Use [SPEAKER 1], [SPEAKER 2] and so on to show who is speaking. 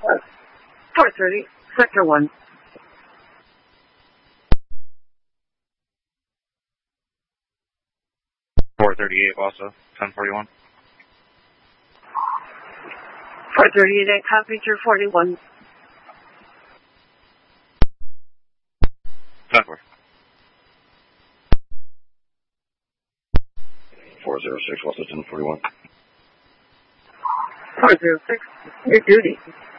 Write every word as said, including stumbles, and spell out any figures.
[SPEAKER 1] four thirty, Sector one.
[SPEAKER 2] four thirty-eight also, ten forty-one.
[SPEAKER 1] four thirty-eight, copy through forty-one.
[SPEAKER 2] ten four.
[SPEAKER 3] four zero six, also ten forty-one.
[SPEAKER 1] four zero six, your duty.